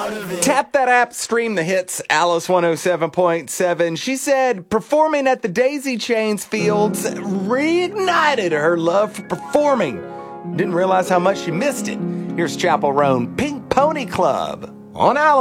part of it. Tap that app, stream the hits, Alice 107.7. She said performing at the Daisy Chains Fields reignited her love for performing. Didn't realize how much she missed it. Here's Chapel Roan Pink Pony Club on Alice.